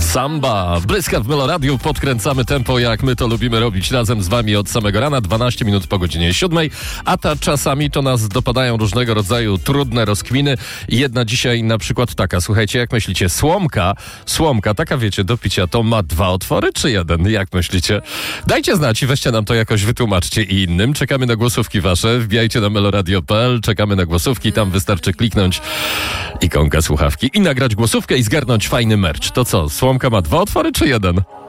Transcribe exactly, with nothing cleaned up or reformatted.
Samba, bryska w Meloradiu, podkręcamy tempo, jak my to lubimy robić razem z wami od samego rana, dwanaście minut po godzinie siódmej, a ta czasami to nas dopadają różnego rodzaju trudne rozkminy. Jedna dzisiaj na przykład taka, słuchajcie, jak myślicie, słomka, słomka, taka wiecie, do picia, to ma dwa otwory czy jeden? Jak myślicie? Dajcie znać i weźcie nam to jakoś wytłumaczcie i innym. Czekamy na głosówki wasze, wbijajcie na meloradio kropka p l, czekamy na głosówki, tam wystarczy kliknąć ikonkę słuchawki i nagrać głosówkę i zgarnąć fajny merch. To co, słomka ma dwa otwory czy jeden?